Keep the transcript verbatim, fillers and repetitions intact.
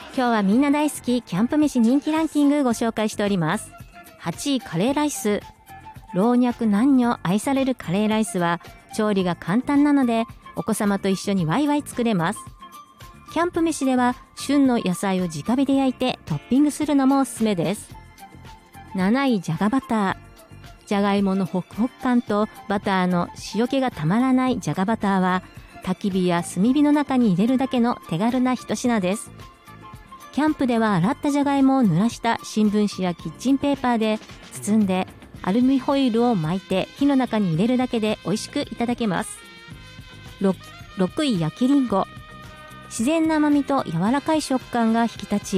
今日はみんな大好きキャンプ飯人気ランキングご紹介しております。はちいカレーライス。老若男女愛されるカレーライスは調理が簡単なのでお子様と一緒にワイワイ作れます。キャンプ飯では旬の野菜を直火で焼いてトッピングするのもおすすめです。なないじゃがバター。じゃがいものホクホク感とバターの塩気がたまらないじゃがバターは焚き火や炭火の中に入れるだけの手軽な一品です。キャンプでは洗ったじゃがいもを濡らした新聞紙やキッチンペーパーで包んでアルミホイルを巻いて火の中に入れるだけで美味しくいただけます。 ろく, ろくい焼きりんご。自然な甘みと柔らかい食感が引き立ち